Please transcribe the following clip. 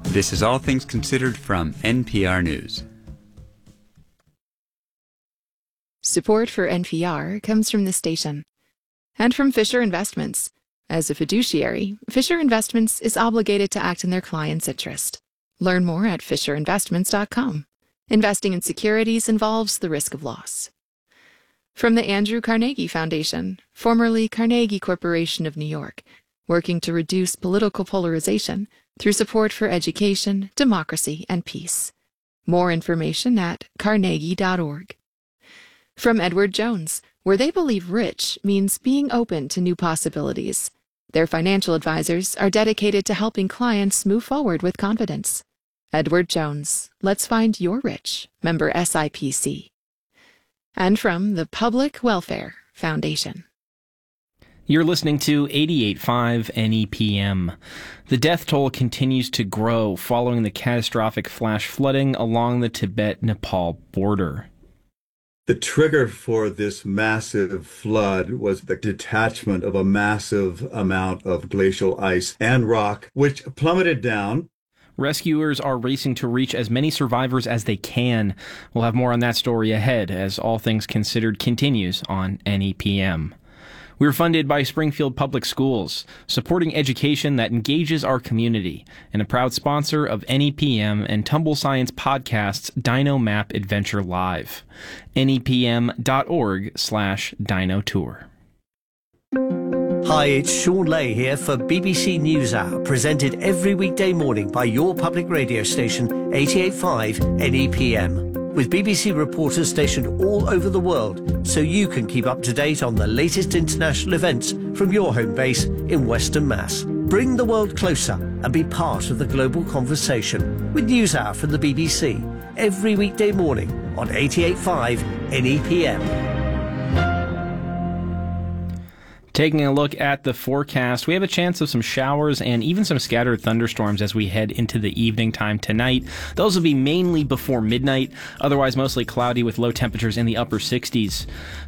This is All Things Considered from NPR News. Support for NPR comes from the station and from Fisher Investments. As a fiduciary, Fisher Investments is obligated to act in their client's interest. Learn more at fisherinvestments.com. Investing in securities involves the risk of loss. From the Andrew Carnegie Foundation, formerly Carnegie Corporation of New York, working to reduce political polarization through support for education, democracy, and peace. More information at carnegie.org. From Edward Jones, where they believe rich means being open to new possibilities. Their financial advisors are dedicated to helping clients move forward with confidence. Edward Jones, let's find your rich, member SIPC. And from the Public Welfare Foundation. You're listening to 88.5 NEPM. The death toll continues to grow following the catastrophic flash flooding along the Tibet-Nepal border. The trigger for this massive flood was the detachment of a massive amount of glacial ice and rock, which plummeted down. Rescuers are racing to reach as many survivors as they can. We'll have more on that story ahead as All Things Considered continues on NEPM. We're funded by Springfield Public Schools, supporting education that engages our community, and a proud sponsor of NEPM and Tumble Science Podcast's Dino Map Adventure Live. NEPM.org/Dino Tour. Hi, it's Sean Lay here for BBC NewsHour, presented every weekday morning by your public radio station, 88.5 NEPM. With BBC reporters stationed all over the world, so you can keep up to date on the latest international events from your home base in Western Mass. Bring the world closer and be part of the global conversation with NewsHour from the BBC every weekday morning on 88.5 NEPM. Taking a look at the forecast, we have a chance of some showers and even some scattered thunderstorms as we head into the evening time tonight. Those will be mainly before midnight, otherwise mostly cloudy with low temperatures in the upper 60s.